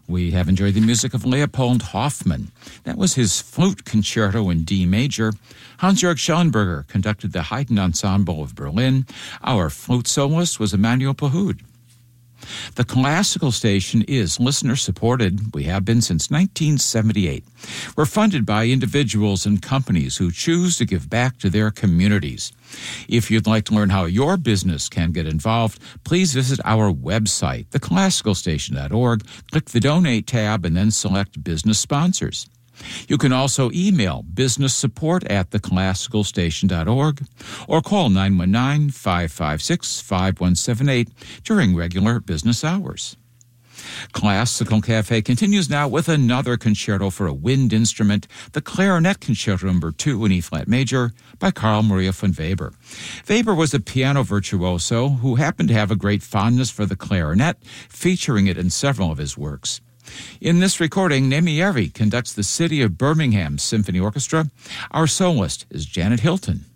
We have enjoyed the music of Leopold Hoffmann. That was his flute concerto in D major. Hans-Jörg Schellenberger conducted the Haydn Ensemble of Berlin. Our flute soloist was Emmanuel Pahud. The Classical Station is listener-supported. We have been since 1978. We're funded by individuals and companies who choose to give back to their communities. If you'd like to learn how your business can get involved, please visit our website, theclassicalstation.org, click the Donate tab, and then select Business Sponsors. You can also email businesssupport@theclassicalstation.org or call 919-556-5178 during regular business hours. Classical Cafe continues now with another concerto for a wind instrument, the Clarinet Concerto No. 2 in E-flat major by Carl Maria von Weber. Weber was a piano virtuoso who happened to have a great fondness for the clarinet, featuring it in several of his works. In this recording, Nemieri conducts the City of Birmingham Symphony Orchestra. Our soloist is Janet Hilton.